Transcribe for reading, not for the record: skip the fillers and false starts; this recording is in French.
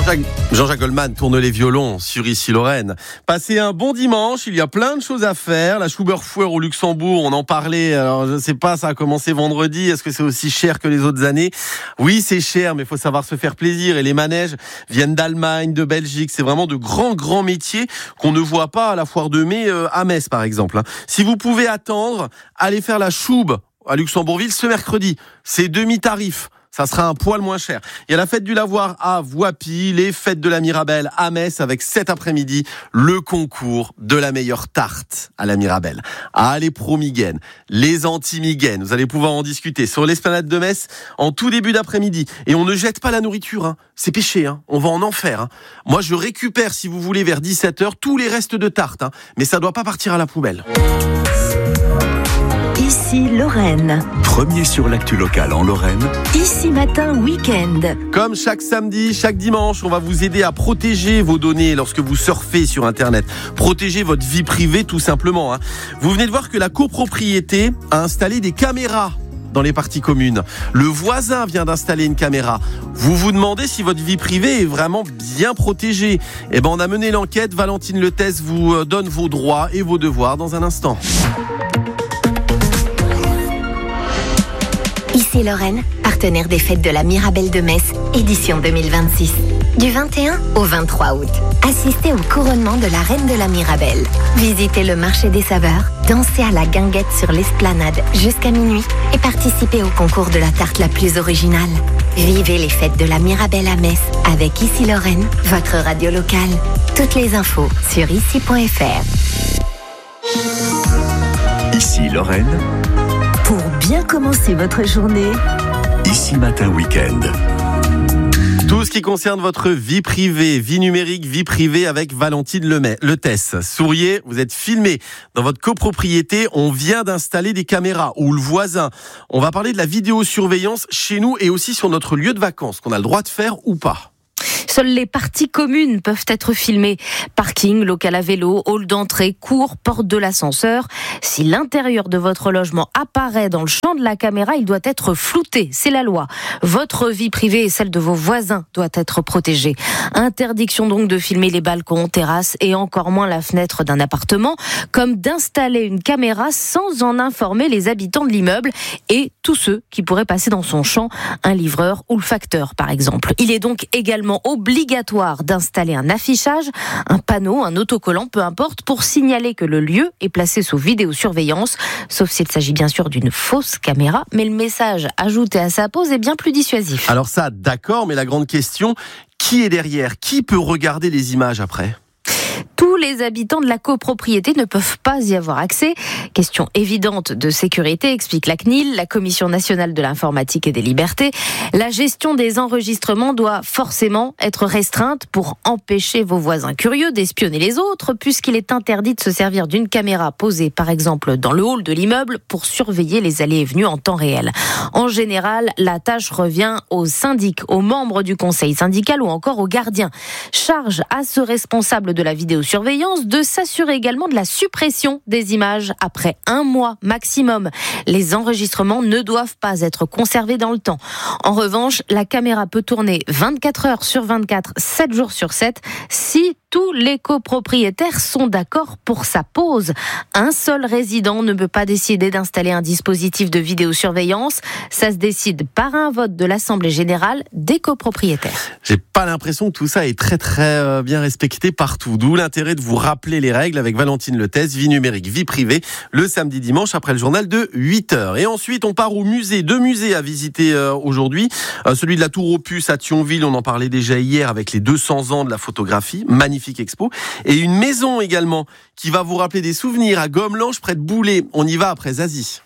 Jean-Jacques Goldman tourne les violons sur Ici Lorraine. Passez un bon dimanche, il y a plein de choses à faire. La Schuberfoer au Luxembourg, on en parlait, alors je ne sais pas, ça a commencé vendredi, est-ce que c'est aussi cher que les autres années ? Oui, c'est cher, mais il faut savoir se faire plaisir. Et les manèges viennent d'Allemagne, de Belgique, c'est vraiment de grands métiers qu'on ne voit pas à la foire de mai à Metz par exemple. Si vous pouvez attendre, allez faire la Schub à Luxembourgville ce mercredi, c'est demi-tarif. Ça sera un poil moins cher. Il y a la fête du lavoir à Voipy, les fêtes de la Mirabelle à Metz avec cet après-midi le concours de la meilleure tarte à la Mirabelle. Ah, les pro-Migènes, les anti-Migènes, vous allez pouvoir en discuter sur l'esplanade de Metz en tout début d'après-midi. Et on ne jette pas la nourriture, c'est péché, on va en enfer. Moi, je récupère, si vous voulez, vers 17h, tous les restes de tarte, mais ça doit pas partir à la poubelle. Ici Lorraine. Premier sur l'actu locale en Lorraine. Ici Matin Week-end. Comme chaque samedi, chaque dimanche, on va vous aider à protéger vos données lorsque vous surfez sur Internet. Protéger votre vie privée tout simplement. Vous venez de voir que la copropriété a installé des caméras dans les parties communes. Le voisin vient d'installer une caméra. Vous vous demandez si votre vie privée est vraiment bien protégée. On a mené l'enquête. Valentine Letès vous donne vos droits et vos devoirs dans un instant. Ici Lorraine, partenaire des fêtes de la Mirabelle de Metz, édition 2026. Du 21 au 23 août, assistez au couronnement de la reine de la Mirabelle. Visitez le marché des saveurs, dansez à la guinguette sur l'esplanade jusqu'à minuit et participez au concours de la tarte la plus originale. Vivez les fêtes de la Mirabelle à Metz avec Ici Lorraine, votre radio locale. Toutes les infos sur ici.fr. Ici Lorraine. Pour bien commencer votre journée, Ici Matin Week-end. Tout ce qui concerne votre vie privée, vie numérique, vie privée avec Valentine Letès. Souriez, vous êtes filmé dans votre copropriété. On vient d'installer des caméras ou le voisin. On va parler de la vidéosurveillance chez nous et aussi sur notre lieu de vacances, qu'on a le droit de faire ou pas. Seules les parties communes peuvent être filmées. Parking, local à vélo, hall d'entrée, cour, porte de l'ascenseur. Si l'intérieur de votre logement apparaît dans le champ de la caméra, il doit être flouté. C'est la loi. Votre vie privée et celle de vos voisins doit être protégée. Interdiction donc de filmer les balcons, terrasses et encore moins la fenêtre d'un appartement, comme d'installer une caméra sans en informer les habitants de l'immeuble et tous ceux qui pourraient passer dans son champ, un livreur ou le facteur par exemple. Il est donc également obligatoire d'installer un affichage, un panneau, un autocollant, peu importe, pour signaler que le lieu est placé sous vidéosurveillance, sauf s'il s'agit bien sûr d'une fausse caméra, mais le message ajouté à sa pose est bien plus dissuasif. Alors ça, d'accord, mais la grande question, qui est derrière ? Qui peut regarder les images après ? Tous les habitants de la copropriété ne peuvent pas y avoir accès. Question évidente de sécurité, explique la CNIL, la Commission nationale de l'informatique et des libertés. La gestion des enregistrements doit forcément être restreinte pour empêcher vos voisins curieux d'espionner les autres, puisqu'il est interdit de se servir d'une caméra posée, par exemple, dans le hall de l'immeuble pour surveiller les allées et venues en temps réel. En général, la tâche revient aux syndics, aux membres du conseil syndical ou encore aux gardiens. Charge à ce responsable de la vidéosurveillance de s'assurer également de la suppression des images après 1 mois maximum. Les enregistrements ne doivent pas être conservés dans le temps. En revanche, la caméra peut tourner 24 heures sur 24, 7 jours sur 7, si tous les copropriétaires sont d'accord pour sa pose. Un seul résident ne peut pas décider d'installer un dispositif de vidéosurveillance. Ça se décide par un vote de l'Assemblée générale des copropriétaires. J'ai pas l'impression que tout ça est très bien respecté partout. D'où l'intérêt de vous rappeler les règles avec Valentine Letès, vie numérique, vie privée, le samedi dimanche après le journal de 8h. Et ensuite, on part au musée. 2 musées à visiter aujourd'hui. Celui de la Tour aux Puces à Thionville, on en parlait déjà hier avec les 200 ans de la photographie. Magnifique expo. Et une maison également qui va vous rappeler des souvenirs à Gomme-Lange près de Boulay. On y va après Zazie.